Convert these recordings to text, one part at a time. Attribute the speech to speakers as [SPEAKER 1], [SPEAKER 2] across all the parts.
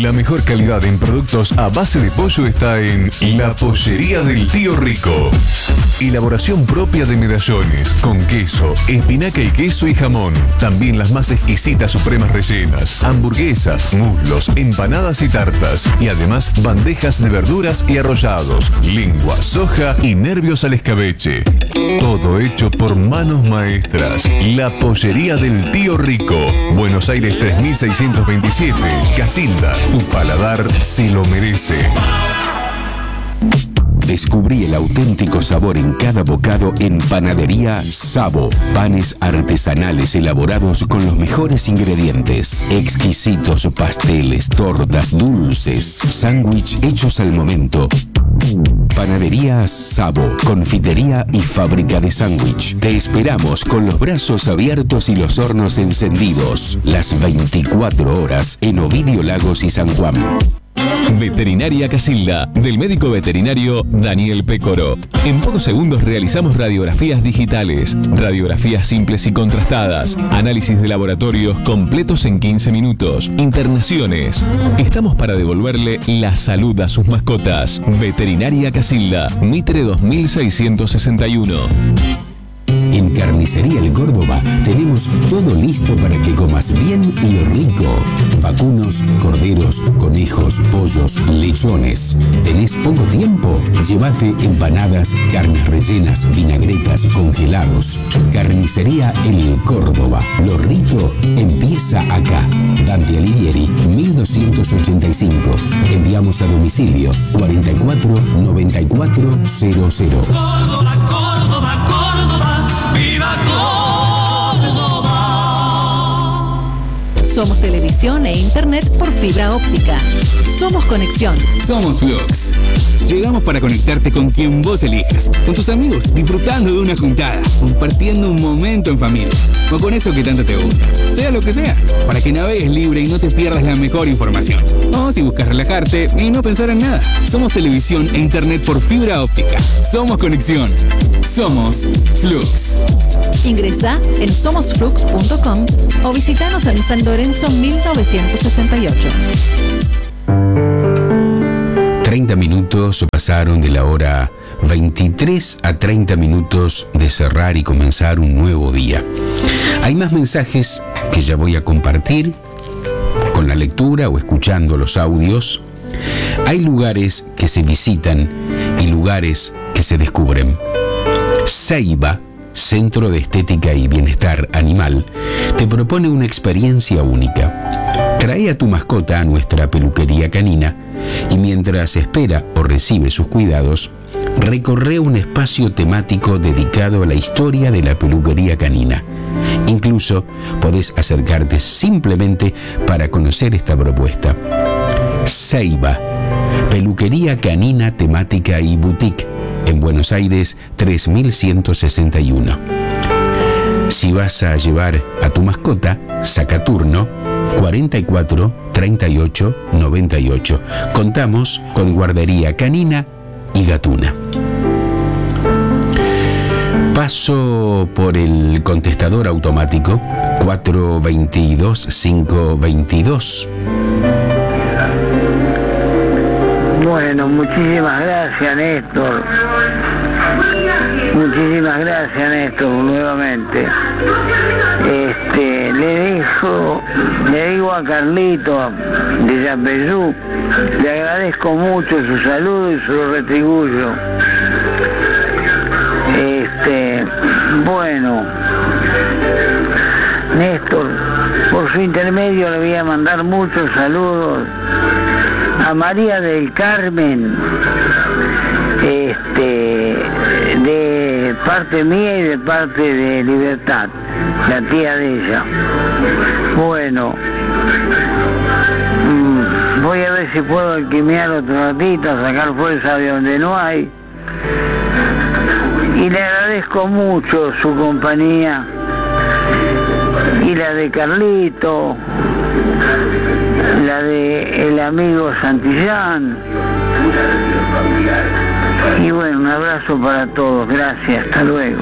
[SPEAKER 1] La mejor calidad en productos a base de pollo está en La Pollería del Tío Rico. Elaboración propia de medallones, con queso, espinaca y queso y jamón. También las más exquisitas supremas rellenas, hamburguesas, muslos, empanadas y tartas. Y además bandejas de verduras y arrollados, lengua, soja y nervios al escabeche. Todo hecho por manos maestras. La Pollería del Tío Rico. Buenos Aires 3627, Casilda. Tu paladar se lo merece.
[SPEAKER 2] Descubrí el auténtico sabor en cada bocado en Panadería Sabo. Panes artesanales elaborados con los mejores ingredientes. Exquisitos pasteles, tortas, dulces, sándwich hechos al momento. Panadería Sabo, confitería y fábrica de sándwich. Te esperamos con los brazos abiertos y los hornos encendidos. Las 24 horas en Ovidio Lagos y San Juan.
[SPEAKER 1] Veterinaria Casilda, del médico veterinario Daniel Pécoro. En pocos segundos realizamos radiografías digitales, radiografías simples y contrastadas, análisis de laboratorios completos en 15 minutos, internaciones. Estamos para devolverle la salud a sus mascotas. Veterinaria Casilda, Mitre 2661.
[SPEAKER 2] En Carnicería El Córdoba tenemos todo listo para que comas bien y rico. Vacunos, corderos, conejos, pollos, lechones. ¿Tenés poco tiempo? Llévate empanadas, carnes rellenas, vinagretas, congelados. Carnicería El Córdoba. Lo rico empieza acá. Dante Alighieri, 1285. Enviamos a domicilio 44 94 00.
[SPEAKER 3] Córdoba, Córdoba, Córdoba. ¡Viva Córdoba!
[SPEAKER 4] Somos televisión e internet por fibra óptica. Somos conexión.
[SPEAKER 5] Somos Flux. Llegamos para conectarte con quien vos elijas, con tus amigos, disfrutando de una juntada, compartiendo un momento en familia, o con eso que tanto te gusta, sea lo que sea, para que navegues libre y no te pierdas la mejor información. O si buscas relajarte y no pensar en nada, somos televisión e internet por fibra óptica. Somos conexión. Somos Flux.
[SPEAKER 4] Ingresa en somosflux.com o visitanos en San Lorenzo 1968.
[SPEAKER 2] 30 minutos pasaron de la hora 23 a 30 minutos de cerrar y comenzar un nuevo día. Hay más mensajes que ya voy a compartir con la lectura o escuchando los audios. Hay lugares que se visitan y lugares que se descubren. Ceiba, Centro de Estética y Bienestar Animal, te propone una experiencia única. Trae a tu mascota a nuestra peluquería canina y mientras espera o recibe sus cuidados, recorre un espacio temático dedicado a la historia de la peluquería canina. Incluso podés acercarte simplemente para conocer esta propuesta. Ceiba, peluquería canina temática y boutique, en Buenos Aires 3161. Si vas a llevar a tu mascota, saca turno 44 38 98. Contamos con guardería canina y gatuna. Paso por el contestador automático 422-522.
[SPEAKER 6] Bueno, muchísimas gracias, Néstor. Muchísimas gracias, Néstor, nuevamente. Le digo a Carlito de Yapeyú, le agradezco mucho su saludo y se lo retribuyo. Bueno, Néstor, por su intermedio le voy a mandar muchos saludos a María del Carmen, de parte mía y de parte de Libertad, la tía de ella. Bueno, voy a ver si puedo alquimear otro ratito, sacar fuerza de donde no hay. Y le agradezco mucho su compañía y la de Carlito, la de el amigo Santillán. Y bueno, un abrazo para todos, gracias, hasta luego.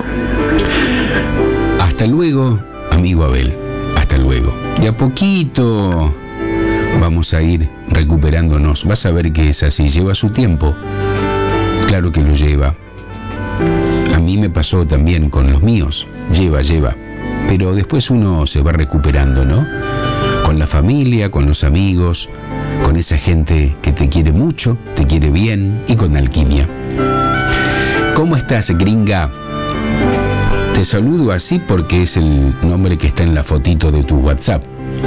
[SPEAKER 2] Hasta luego, amigo Abel, hasta luego. De a poquito vamos a ir recuperándonos. Vas a ver que es así, lleva su tiempo. Claro que lo lleva. A mí me pasó también con los míos, lleva. Pero después uno se va recuperando, ¿no? Con la familia, con los amigos, con esa gente que te quiere mucho, te quiere bien y con Alquimia. ¿Cómo estás, gringa? Te saludo así porque es el nombre que está en la fotito de tu WhatsApp.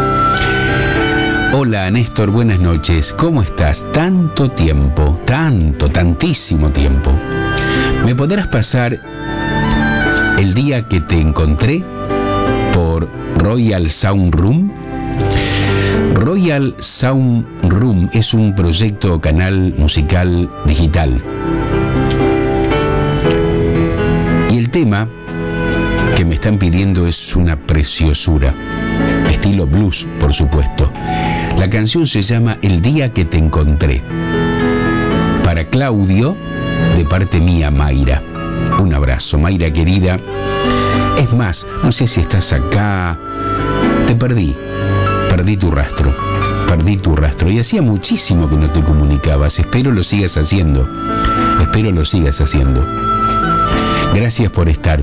[SPEAKER 2] Hola, Néstor, buenas noches. ¿Cómo estás? Tanto tiempo, tantísimo tiempo. ¿Me podrás pasar El día que te encontré por Royal Sound Room? Royal Sound Room es un proyecto canal musical digital. Y el tema que me están pidiendo es una preciosura, estilo blues, por supuesto. La canción se llama El día que te encontré. Para Claudio, de parte mía, Mayra. Un abrazo, Mayra querida. Es más, no sé si estás acá. Te perdí tu rastro. Y hacía muchísimo que no te comunicabas. Espero lo sigas haciendo. Gracias por estar,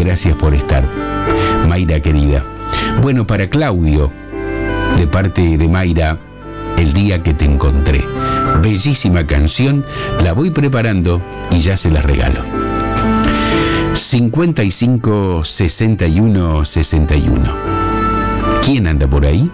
[SPEAKER 2] Mayra querida. Bueno, para Claudio, de parte de Mayra, El día que te encontré. Bellísima canción, la voy preparando y ya se la regalo. 55 61 61. ¿Quién anda por ahí?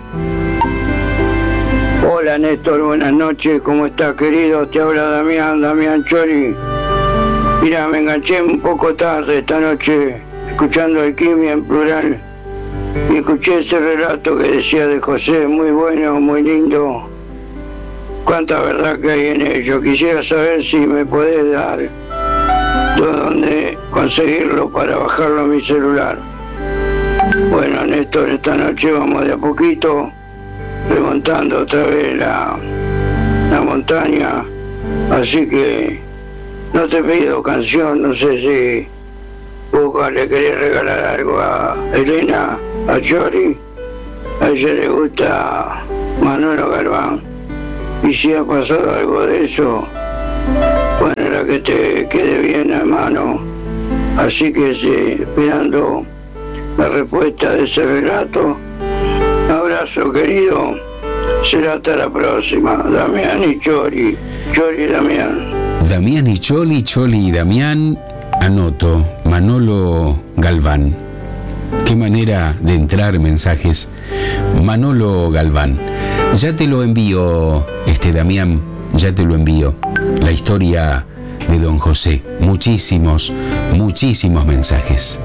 [SPEAKER 7] Hola Néstor, buenas noches, ¿cómo estás querido? Te habla Damián Chori. Mira, me enganché un poco tarde esta noche escuchando Alquimia en plural y escuché ese relato que decía de José, muy bueno, muy lindo. Cuánta verdad que hay en ello. Quisiera saber si me podés dar dónde conseguirlo para bajarlo a mi celular. Bueno, Néstor, esta noche vamos de a poquito remontando otra vez la montaña, así que no te pido canción, no sé si vos le querés regalar algo a Elena, a Chori, a ella le gusta Manolo Galván, y si ha pasado algo de eso, bueno, la que te quede bien a mano, así que sí, esperando la respuesta de ese relato. Un abrazo querido, será hasta la próxima. Damián y Chori y Damián.
[SPEAKER 2] Damián y Choli y Damián, anoto, Manolo Galván. Qué manera de entrar mensajes. Manolo Galván. Ya te lo envío, Damián, ya te lo envío. La historia de Don José. Muchísimos mensajes.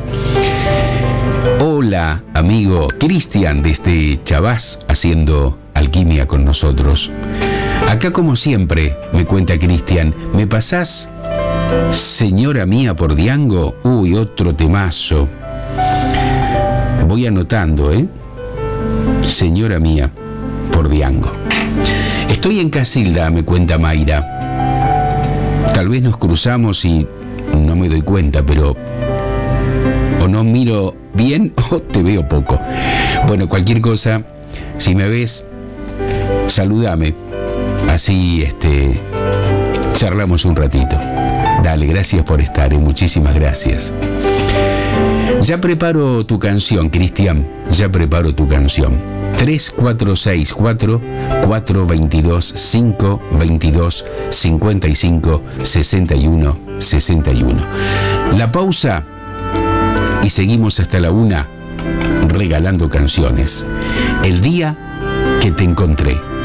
[SPEAKER 2] Hola, amigo Cristian desde Chavás, haciendo Alquimia con nosotros. Acá como siempre, me cuenta Cristian, ¿me pasás Señora Mía por Diango? Uy, otro temazo. Voy anotando, Señora Mía por Diango. Estoy en Casilda, me cuenta Mayra. Tal vez nos cruzamos y no me doy cuenta, pero o no miro bien o te veo poco. Bueno, cualquier cosa, si me ves, salúdame. Así, charlamos un ratito. Dale, gracias por estar, muchísimas gracias. Ya preparo tu canción, Cristian. 3464 422 522 55 61 61. La pausa y seguimos hasta la 1 regalando canciones. El día que te encontré.